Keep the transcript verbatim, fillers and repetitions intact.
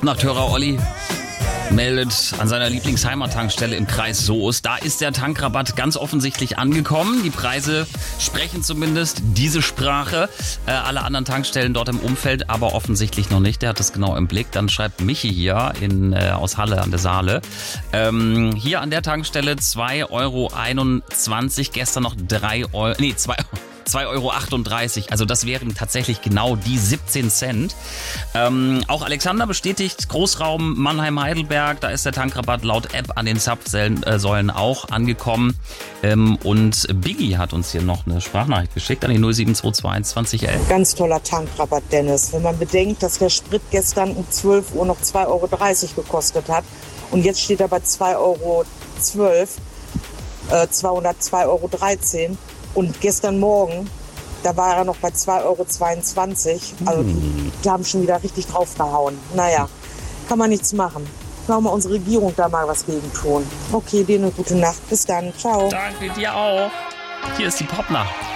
Popnachthörer Olli meldet an seiner Lieblingsheimattankstelle im Kreis Soest. Da ist der Tankrabatt ganz offensichtlich angekommen. Die Preise sprechen zumindest diese Sprache. Äh, alle anderen Tankstellen dort im Umfeld aber offensichtlich noch nicht. Der hat das genau im Blick. Dann schreibt Michi hier in, äh, aus Halle an der Saale. Ähm, hier an der Tankstelle zwei Euro einundzwanzig. Gestern noch drei Euro. Nee, zwei Euro. zwei Euro achtunddreißig, also das wären tatsächlich genau die siebzehn Cent. Ähm, auch Alexander bestätigt, Großraum Mannheim-Heidelberg, da ist der Tankrabatt laut App an den Zapfsäulen äh, auch angekommen. Ähm, und Biggie hat uns hier noch eine Sprachnachricht geschickt an die null sieben zwei zwei eins zwanzig elf. Ganz toller Tankrabatt, Dennis. Wenn man bedenkt, dass der Sprit gestern um zwölf Uhr noch zwei Euro dreißig gekostet hat und jetzt steht er bei zwei Euro zwölf, äh, zweihundertzwei Euro dreizehn. Und gestern Morgen, da war er noch bei zwei Euro zweiundzwanzig. Also die, die haben schon wieder richtig draufgehauen. Naja, kann man nichts machen. Wollen wir unsere Regierung da mal was gegen tun. Okay, dir eine gute Nacht. Bis dann. Ciao. Danke dir auch. Hier ist die Popnacht.